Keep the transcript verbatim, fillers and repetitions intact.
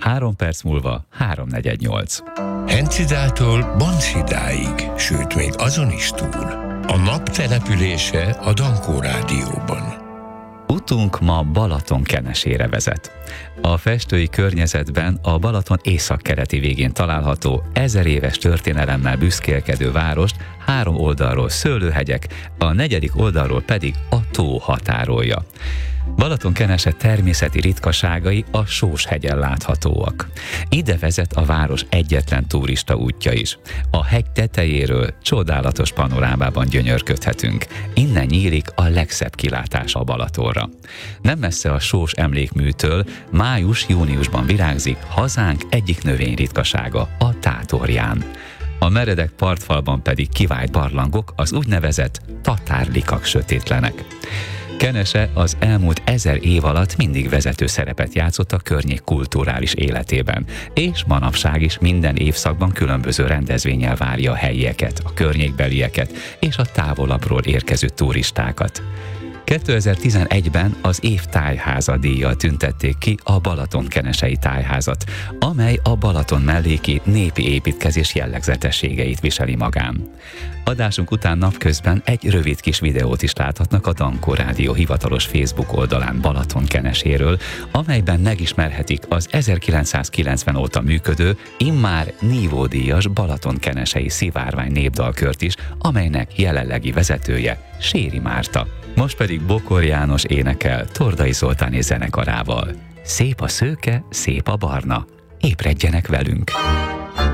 Három perc múlva három negyvennyolc. Hencidától Banszidáig, sőt még azon is túl. A nap települése a Dankó Rádióban. Utunk ma Balatonkenesére vezet. A festői környezetben a Balaton északkeleti végén található ezer éves történelemmel büszkélkedő várost három oldalról szőlőhegyek, a negyedik oldalról pedig a tó határolja. Balatonkenese természeti ritkaságai a Sós-hegyen láthatóak. Ide vezet a város egyetlen turista útja is. A hegy tetejéről csodálatos panorámában gyönyörködhetünk. Innen nyílik a legszebb kilátás a Balatonra. Nem messze a Sós emlékműtől május-júniusban virágzik hazánk egyik növényritkasága, a tátorján. A meredek partfalban pedig kivált barlangok, az úgynevezett tatárlikak sötétlenek. Kenese az elmúlt ezer év alatt mindig vezető szerepet játszott a környék kulturális életében, és manapság is minden évszakban különböző rendezvénnyel várja a helyieket, a környékbelieket és a távolabbról érkező turistákat. kétezer-tizenegyben az év tájháza díjjal tüntették ki a Balatonkenesei tájházat, amely a Balaton melléki népi építkezés jellegzetességeit viseli magán. Adásunk után napközben egy rövid kis videót is láthatnak a Dankó Rádió hivatalos Facebook oldalán Balatonkeneséről, amelyben megismerhetik az ezerkilencszázkilencven óta működő, immár nívódíjas Balatonkenesei szivárvány népdalkört is, amelynek jelenlegi vezetője Séri Márta. Most pedig Bokor János énekel Tordai Zoltáné zenekarával. Szép a szőke, szép a barna. Ébredjenek velünk!